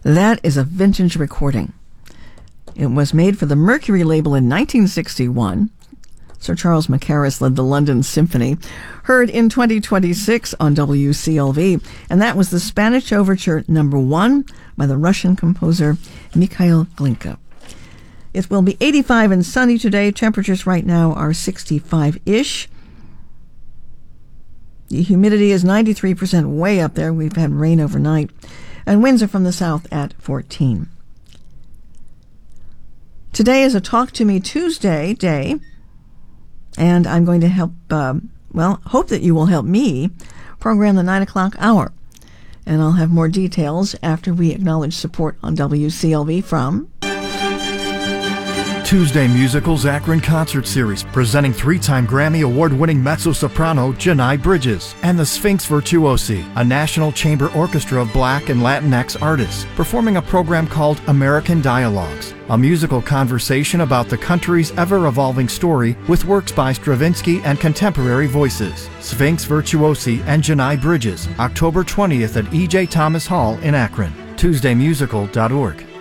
That is a vintage recording. It was made for the Mercury label in 1961. Sir Charles Mackerras led the London Symphony. Heard in 2026 on WCLV. And that was the Spanish Overture No. 1 by the Russian composer Mikhail Glinka. It will be 85 and sunny today. Temperatures right now are 65-ish. The humidity is 93%, way up there. We've had rain overnight. And winds are from the south at 14. Today is a Talk to Me Tuesday day, and I'm going to help, hope that you will help me program the 9 o'clock hour. And I'll have more details after we acknowledge support on WCLV from Tuesday Musicals Akron Concert Series, presenting 3-time Grammy Award-winning mezzo-soprano Janai Bridges, and the Sphinx Virtuosi, a national chamber orchestra of Black and Latinx artists, performing a program called American Dialogues, a musical conversation about the country's ever-evolving story with works by Stravinsky and contemporary voices. Sphinx Virtuosi and Janai Bridges, October 20th at E.J. Thomas Hall in Akron. TuesdayMusical.org.